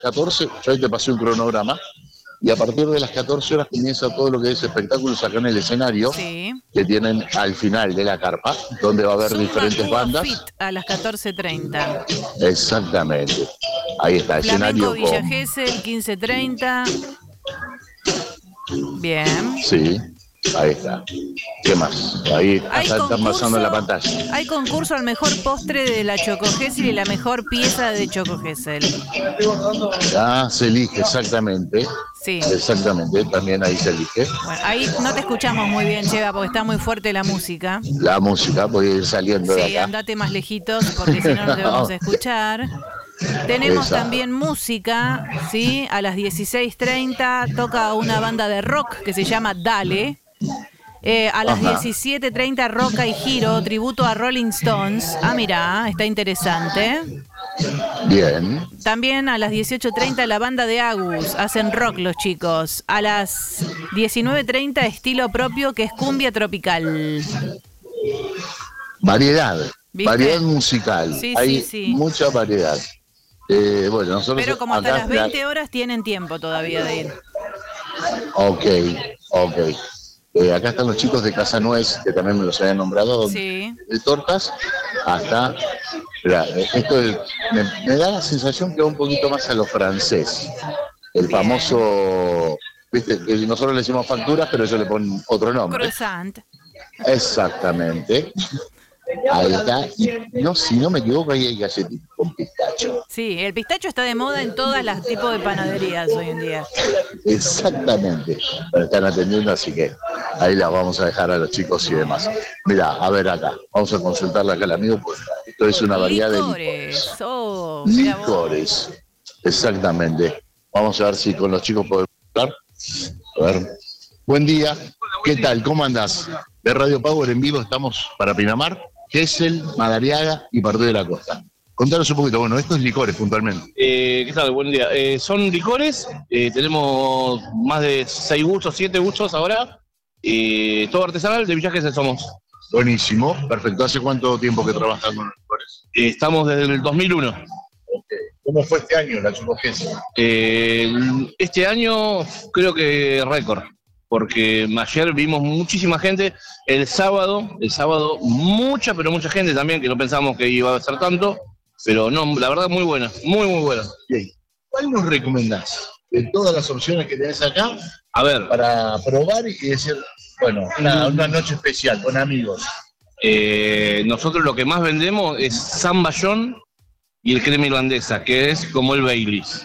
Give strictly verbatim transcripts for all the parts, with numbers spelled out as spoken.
catorce, yo ahí te pasé un cronograma, y a partir de las catorce horas comienza todo lo que es espectáculos acá en el escenario, sí. que tienen al final de la carpa, donde va a haber Zumba diferentes Cuba bandas. Fit a las catorce treinta. Exactamente. Ahí está, Flamenco escenario Villa con... Gesell, quince treinta. Bien. Sí, ahí está. ¿Qué más? Ahí Hay están pasando en la concurso, pantalla. hay concurso al mejor postre de la Choco Gesell y la mejor pieza de Choco Gesell. Ah, se elige, exactamente. Sí. Exactamente, también ahí se elige. Bueno, ahí no te escuchamos muy bien, Cheva, porque está muy fuerte la música. La música, voy a ir saliendo de Sí, acá. andate más lejitos porque si no no te vamos a escuchar. Tenemos Esa. también música, ¿sí? A las dieciséis treinta toca una banda de rock que se llama Dale. Eh, a las Ajá. diecisiete treinta Roca y Giro, tributo a Rolling Stones. Ah, mirá, está interesante. Bien. También a las dieciocho treinta la banda de Agus, hacen rock los chicos. A las diecinueve treinta estilo propio que es cumbia tropical. Variedad. ¿Viste? Variedad musical. Sí, Hay sí, sí. mucha variedad. Eh, bueno, nosotros Pero como hasta acá las veinte horas tienen tiempo todavía de ir. Ok, ok. Eh, acá están los chicos de Casa Nuez, que también me los habían nombrado, Sí. de tortas, hasta... Mirá, esto es- me, me da la sensación que va un poquito más a lo francés. El Bien. famoso, viste, que nosotros le decimos facturas, pero ellos le ponen otro nombre. Croissant. Exactamente. Ahí está. Y no, si no me equivoco, ahí hay galletitas con pistacho. Sí, el pistacho está de moda en todas las tipos de panaderías hoy en día. Exactamente. Pero están atendiendo, así que ahí las vamos a dejar a los chicos y demás. Mira, a ver acá. Vamos a consultarle acá al amigo, pues esto es una variedad de Licores. Oh, mira vos. licores. Exactamente. Vamos a ver si con los chicos podemos hablar. A ver. Buen día. ¿Qué tal? ¿Cómo andás? De Radio Power en vivo estamos para Pinamar, Gesell, Madariaga y Partido de la Costa. Contanos un poquito, bueno, estos licores puntualmente. Eh, ¿Qué tal? Buen día. Eh, son licores, eh, tenemos más de seis gustos, siete gustos ahora. Eh, todo artesanal, de Villa Gesell somos. Buenísimo, perfecto. ¿Hace cuánto tiempo que trabajas con los licores? Eh, estamos desde el dos mil uno. Okay. ¿Cómo fue este año la Choco Gesell? Eh, este año creo que récord, porque ayer vimos muchísima gente. El sábado, el sábado mucha, pero mucha gente también, que no pensábamos que iba a ser tanto. Pero no, la verdad muy buena, muy muy buena. Okay. ¿Cuál nos recomendás de todas las opciones que tenés acá? A ver, para probar y decir, bueno, una, una noche especial con amigos. eh, nosotros lo que más vendemos es Zamballón y el crema irlandesa, que es como el Baileys.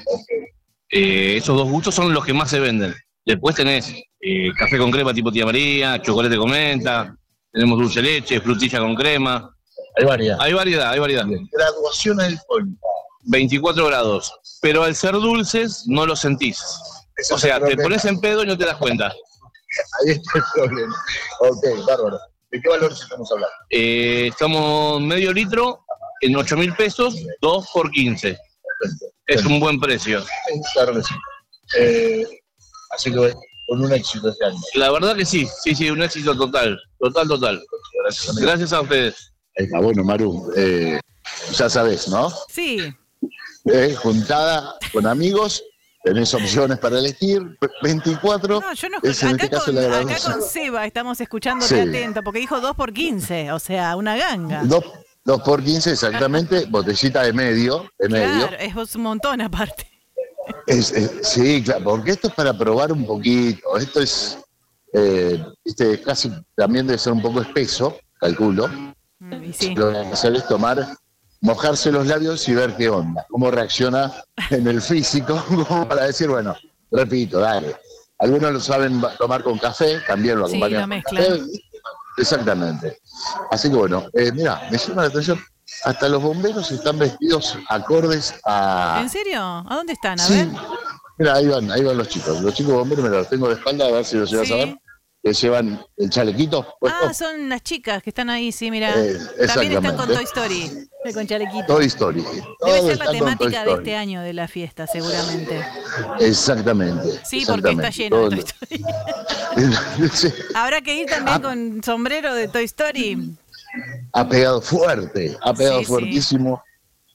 Eh, esos dos gustos son los que más se venden. Después tenés eh, café con crema tipo Tía María, chocolate con menta, tenemos dulce de leche, frutilla con crema. Hay variedad. Hay variedad, hay variedad. Graduación alcohólica. veinticuatro grados. Pero al ser dulces no lo sentís. Ese O sea, es el te problema. pones en pedo y no te das cuenta. Ahí está el problema. Ok, bárbaro. ¿De qué valores estamos hablando? Eh, estamos medio litro en ocho mil pesos, dos por quince. Perfecto. Es Bueno, un buen precio. sí, claro que sí. Eh, así que con un éxito este año. La verdad que sí, sí, sí, un éxito total, total, total. Gracias, amigo. Gracias a ustedes. Ahí está, bueno, Maru, eh, ya sabés, ¿no? Sí. Eh, juntada con amigos, tenés opciones para elegir. veinticuatro No, yo no es en acá, este caso con, la acá graduación. con Seba estamos escuchándote Sí. atento, porque dijo dos por quince, o sea, una ganga. Dos, dos por quince exactamente, botellita de medio, de medio. Claro, es un montón aparte. Es, es- sí, claro, porque esto es para probar un poquito. Esto es, eh, este, casi también debe ser un poco espeso, calculo. Mm, y sí. Lo que hay que hacer es tomar, mojarse los labios y ver qué onda, cómo reacciona en el físico, como para decir, bueno, repito, dale. Algunos lo saben ba- tomar con café, también lo Sí, acompañan lo con mezclan. café. Exactamente. Así que bueno, eh, mira, me llama la atención, hasta los bomberos están vestidos acordes a... ¿En serio? ¿A dónde están? A Sí, ver. mira, ahí van, ahí van los chicos. Los chicos bomberos me los tengo de espalda, a ver si los llevas Sí. a ver. Que llevan el chalequito puesto. Ah, son las chicas que están ahí, sí, mira. Eh, También están con exactamente. Toy Story, eh, con chalequito. Toy Story. Debe Todos ser la están con Toy temática de Story. este año de la fiesta, seguramente. Exactamente. Sí, porque está exactamente. lleno de Toy Todo Story. lo- Sí. Habrá que ir también Ah. con sombrero de Toy Story. Ha pegado fuerte, ha pegado Sí, sí. fuertísimo.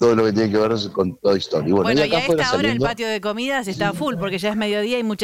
todo lo que tiene que ver con Toy Story. Bueno, Bueno, y y acá a afuera esta hora el saliendo, patio de comidas está full porque ya es mediodía y mucha